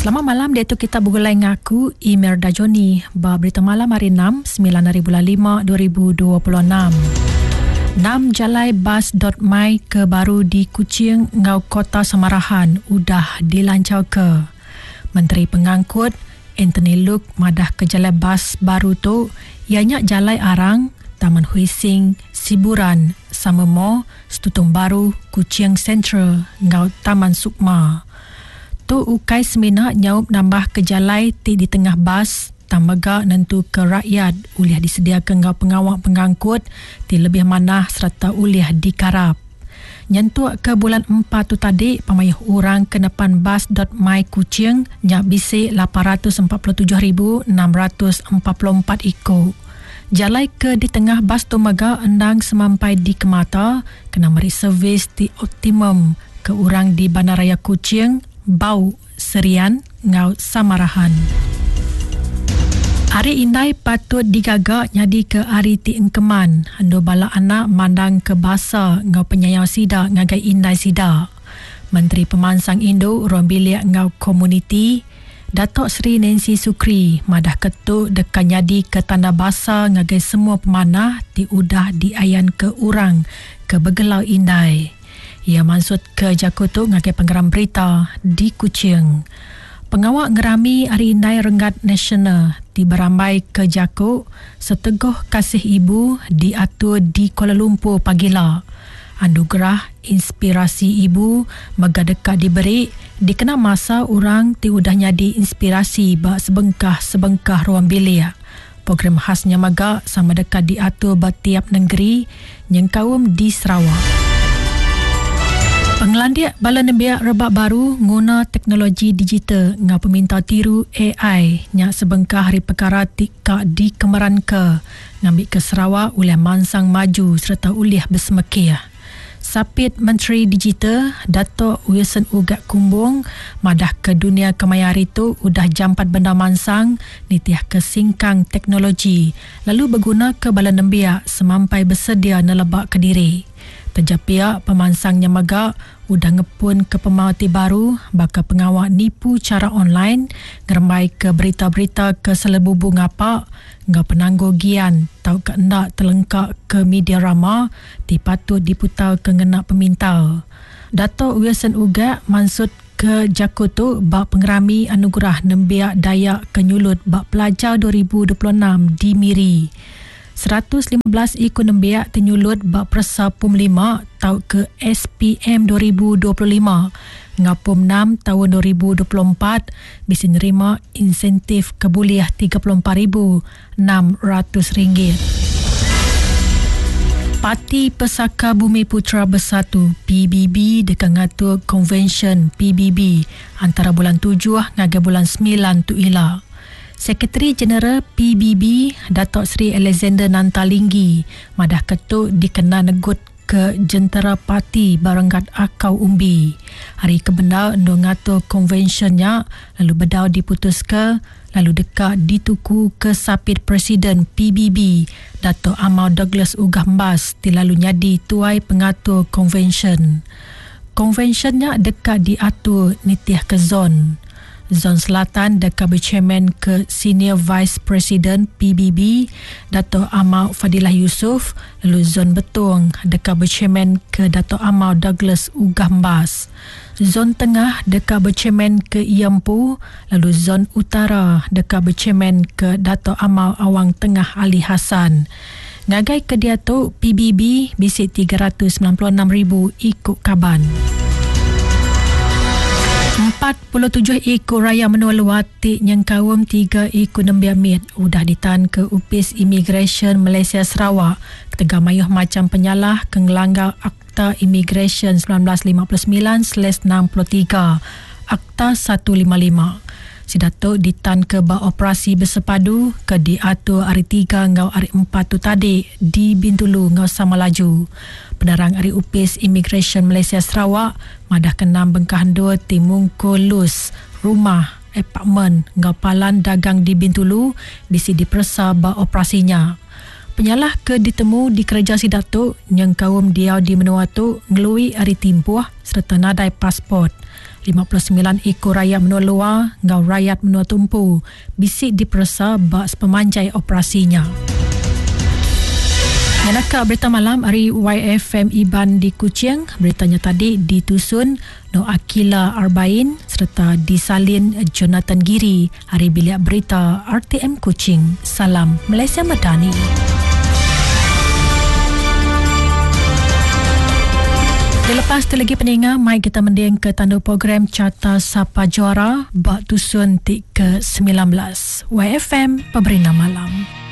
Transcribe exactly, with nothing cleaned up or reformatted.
Selamat malam, dia tu kita bergulai ngaku Imelda Joni. Ba berita malam hari enam, sembilan hari bulan lima, dua ribu dua puluh enam. enam jalai bas dot my ke baru di Kuching ngau Kota Samarahan udah dilancar ke. Menteri Pengangkut Anthony Loke madah ke jalai bas baru tu ianya jalai Arang, Taman Huising, Siburan, sama mo Stutung Baru, Kuching Central ngau Taman Sukma. Tu ukai semina nyaup nambah ke jalai ti di tengah bas tamaga nentu ke rakyat uliah disediakan ngau pengawak pengangkut ti lebih manah serta uliah dikarap. Nyentuak ke bulan empat tu tadi pamayuh orang ke depan bas dot my Kuching nyak bisik lapan ratus empat puluh tujuh ribu enam ratus empat puluh empat ikut. Jalai ke di tengah bas tu maga endang semampai di Kemata kena meri servis di optimum ke orang di Bandaraya Kuching, Bau, Serian, ngau Samarahan. Hari indai patut digagak nyadi ke hari ti engkeman. Ando bala anak mandang ke basa ngau penyayang sida ngagai indai sida. Menteri Pemansang Indo Rombilia ngau komuniti Datuk Seri Nancy Sukri madah ketuk dekat nyadi ke tanda basa ngagai semua pemanah ti udah diayan ke urang ke bergelau indai. Ia maksud ke Jakutu ngagai penggeram berita di Kuching. Pengawak ngerami hari indai Renggat Nasional di berambai ke Jakut seteguh kasih ibu diatur di Kuala Lumpur pagila. Anugerah inspirasi ibu mega dekat diberi dikena masa orang ti udah nyadi inspirasi bak sebengkah-sebengkah ruang bilik. Program khasnya mega sama dekat diatur batiap negeri yang kaum di Sarawak. Penglandiak bala nembiak rebak baru guna teknologi digital ngau peminta tiru A I nyak sebengkah hari perkara tika di Kemeran ke ngambil ke Sarawak oleh mansang maju serta uliah bersemekia. Sapit Menteri Digital Datuk Wilson Ugat Kumbung madah ke dunia kemayari tu udah jampat benda mansang nitiah ke singkang teknologi lalu berguna ke bala nembiak semampai bersedia nelebak ke diri. Terjapiak pemansangnya maga udah ngepun ke pemauti baru baka pengawak nipu cara online ngerembai ke berita-berita ke selebubu ngapak ngau penangguh gian tau ke endak terlengkak ke media rama ti patut diputar ke ngenak pemintal. Datuk Wilson Ugat maksud ke Jakutu bak pengerami anugerah nembiak Dayak Kenyulut bak pelajar dua ribu dua puluh enam di Miri. seratus lima belas ikut nembiak tenyulut bak persa Pum lima tau ke S P M dua ribu dua puluh lima ngau Pum enam tahun dua ribu dua puluh empat bisa nerima insentif kebuliah tiga puluh empat ribu enam ratus ringgit. Parti Pesaka Bumi Putra Bersatu P B B dekat ngatur Convention P B B antara bulan tujuh ngagai bulan sembilan tu ila. Sekretari Jeneral P B B Datuk Seri Alexander Nantalinggi madah ketuk dikena negut ke jentera parti Baranggat Akau Umbi. Hari kebenar endo ngatur konvensionnya lalu bedau diputus ke lalu dekat dituku ke sapit Presiden P B B Datuk Amau Douglas Ugambas ti lalu nyadi tuai pengatur konvension. Konvensionnya dekat diatur nitiah ke zon. Zon Selatan dekat berchairman ke Senior Vice President P B B Dato' Amau Fadilah Yusof, lalu Zon Betong dekat berchairman ke Dato' Amau Douglas Ugambas. Zon Tengah dekat berchairman ke Iampu, lalu Zon Utara dekat berchairman ke Dato' Amau Awang Tengah Ali Hassan. Ngagai ke dia tu P B B bisik tiga ratus sembilan puluh enam ribu ikut kaban. empat puluh tujuh ekor raya menua luatik yang kawum tiga ekor nembiak mit udah ditahan ke Upis Immigration Malaysia Sarawak ketengah mayuh macam penyalah ke ngelanggar Akta Immigration seribu sembilan ratus lima puluh sembilan enam puluh tiga Akta seratus lima puluh lima. Si Datuk ditahan ke bak operasi bersepadu ke diatur hari tiga ngau hari empat tu tadi di Bintulu ngau Samalaju. Penerang hari Upis Immigration Malaysia Sarawak madah kenam bengkah dua timungko lus rumah apartmen ngau palan dagang di Bintulu bisi dipersa bak operasinya. Penyalah ke ditemu di kerja si Datuk yang kaum dia di menua tu ngelui hari timpuah serta nadai pasport. lima puluh sembilan ekor rakyat menua luar ngau rakyat menua tumpu bisik diperasa bak pemanjai operasinya. Yanaka berita malam hari Y F M Iban di Kuching. Beritanya tadi ditusun No Akila Arbain serta disalin Jonathan Giri. Hari Bilik Berita R T M Kuching. Salam Malaysia Madani. Lepas tu lagi pendengar, mai kita mending ke tandu program Carta Sapa Juara bak tusun tik ke sembilan belas. Y F M Pemberina Malam.